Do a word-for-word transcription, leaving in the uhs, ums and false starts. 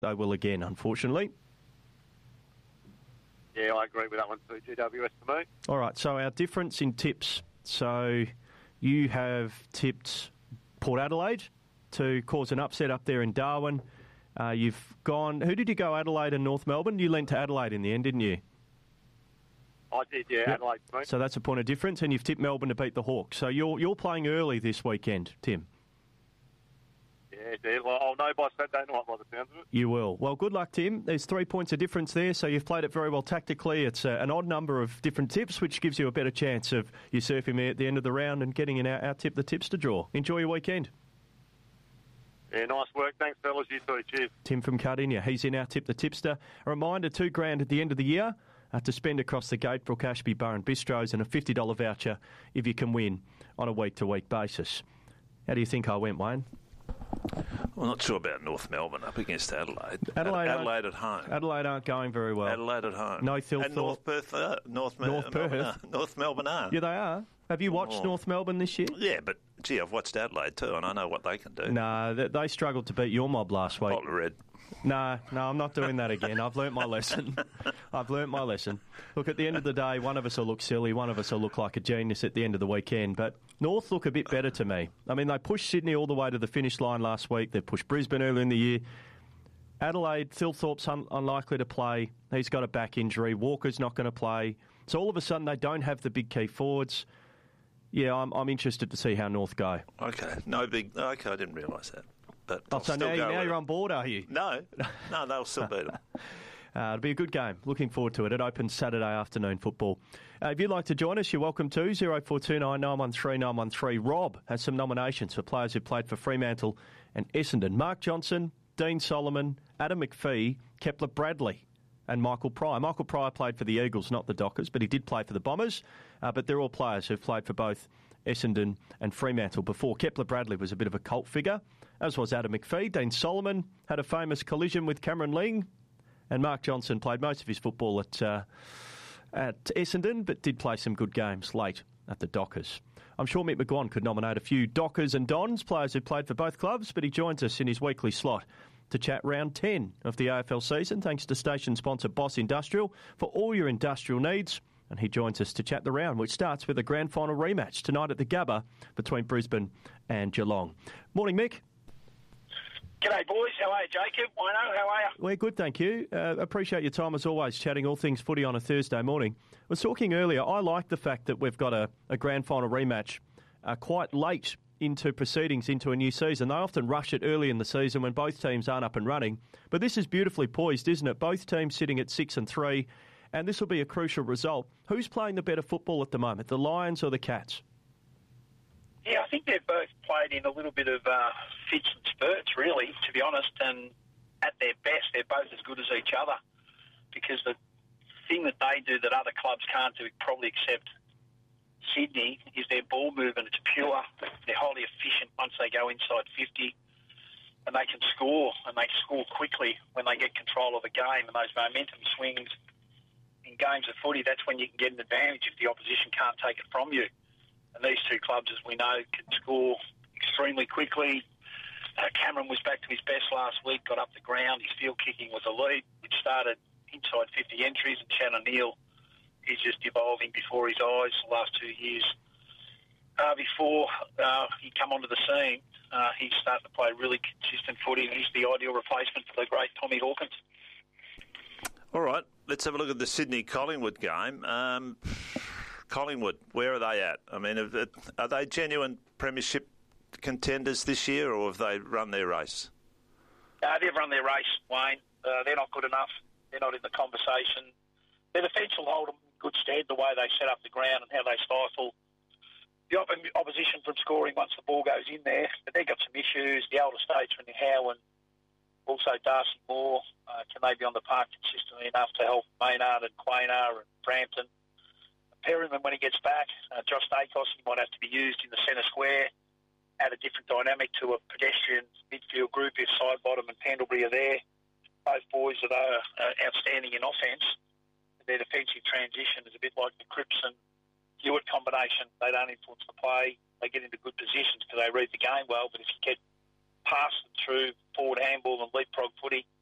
they will again, unfortunately. Yeah, I agree with that one too, G W S for me. All right, so our difference in tips. So you have tipped Port Adelaide to cause an upset up there in Darwin. Uh, you've gone... Who did you go, Adelaide and North Melbourne? You lent to Adelaide in the end, didn't you? I did, yeah, yep. Adelaide for me. So that's a point of difference, and you've tipped Melbourne to beat the Hawks. So you're you're playing early this weekend, Tim. Yeah, dude. Well, I'll know by Saturday night by the sounds of it. You will. Well, good luck, Tim. There's three points of difference there, so you've played it very well tactically. It's uh, an odd number of different tips, which gives you a better chance of usurping me at the end of the round and getting in our, our tip the tips to draw. Enjoy your weekend. Yeah, nice work. Thanks, fellas. You too. Cheers. Tim from Cardinia. He's in our tip the tipster. A reminder, two grand at the end of the year uh, to spend across the gate for Ashby Bar and Bistros, and a fifty dollars voucher if you can win on a week-to-week basis. How do you think I went, Wayne? Well, not sure about North Melbourne up against Adelaide. Adelaide, Adelaide at home. Adelaide aren't going very well. Adelaide at home. No Thilthorpe. And North Perth. Uh, North, North Melbourne, Perth. uh, North Melbourne are. Yeah, they are. Have you watched Oh. North Melbourne this year? Yeah, but gee, I've watched Adelaide too, and I know what they can do. No, they, they struggled to beat your mob last week. Bottle of red. No, no, I'm not doing that again. I've learnt my lesson. I've learnt my lesson. Look, at the end of the day, one of us will look silly, one of us will look like a genius at the end of the weekend, but North look a bit better to me. I mean, they pushed Sydney all the way to the finish line last week. They pushed Brisbane earlier in the year. Adelaide, Thilthorpe's un- unlikely to play. He's got a back injury. Walker's not going to play. So all of a sudden, they don't have the big key forwards. Yeah, I'm, I'm interested to see how North go. Okay, no big... Okay, I didn't realise that. But Oh, I'll so still now, go now with you're it. on board, are you? No, no, they'll still beat them. Uh, it'll be a good game. Looking forward to it. It opens Saturday afternoon football. Uh, if you'd like to join us, you're welcome to. oh four two nine, nine one three, nine one three. Rob has some nominations for players who played for Fremantle and Essendon. Mark Johnson, Dean Solomon, Adam McPhee, Kepler Bradley and Michael Pryor. Michael Pryor played for the Eagles, not the Dockers, but he did play for the Bombers. Uh, but they're all players who've played for both Essendon and Fremantle before. Kepler Bradley was a bit of a cult figure, as was Adam McPhee. Dean Solomon had a famous collision with Cameron Ling. And Mark Johnson played most of his football at uh, at Essendon, but did play some good games late at the Dockers. I'm sure Mick McGuan could nominate a few Dockers and Dons, players who played for both clubs, but he joins us in his weekly slot to chat round ten of the A F L season, thanks to station sponsor Boss Industrial for all your industrial needs. And he joins us to chat the round, which starts with a grand final rematch tonight at the Gabba between Brisbane and Geelong. Morning, Mick. G'day, boys. How are you, Jacob? Wino, how are you? We're good, thank you. Uh, appreciate your time, as always, chatting all things footy on a Thursday morning. I was talking earlier, I like the fact that we've got a, a grand final rematch uh, quite late into proceedings into a new season. They often rush it early in the season when both teams aren't up and running. But this is beautifully poised, isn't it? Both teams sitting at six and three, and this will be a crucial result. Who's playing the better football at the moment, the Lions or the Cats? Yeah, I think they've both played in a little bit of uh, fits and spurts, really, to be honest, and at their best, they're both as good as each other, because the thing that they do that other clubs can't do, probably except Sydney, is their ball movement. It's pure. They're highly efficient once they go inside fifty, and they can score, and they score quickly when they get control of the game, and those momentum swings in games of footy, that's when you can get an advantage if the opposition can't take it from you. And these two clubs, as we know, can score extremely quickly. Uh, Cameron was back to his best last week, got up the ground. His field kicking was elite, which started inside fifty entries, and Shannon Neal is just evolving before his eyes the last two years. Uh, before uh, he come onto the scene, uh, he's starting to play really consistent footy, and he's the ideal replacement for the great Tommy Hawkins. All right, let's have a look at the Sydney-Collingwood game. Um, Collingwood, where are they at? I mean, are they genuine premiership contenders this year, or have they run their race? Uh, they've run their race, Wayne. Uh, they're not good enough. They're not in the conversation. Their defence will hold them in good stead, the way they set up the ground and how they stifle the op- opposition from scoring once the ball goes in there. But they've got some issues. The older statesmen, Howe and also Darcy Moore, uh, can they be on the park consistently enough to help Maynard and Quaynor and Brampton? Perryman, when he gets back, uh, Josh Dacos, he might have to be used in the centre square, add a different dynamic to a pedestrian midfield group if Sidebottom and Pendlebury are there. Both boys that are uh, outstanding in offence. Their defensive transition is a bit like the Cripps and Hewitt combination. They don't influence the play. They get into good positions because they read the game well, but if you get past them through forward handball and leapfrog footy,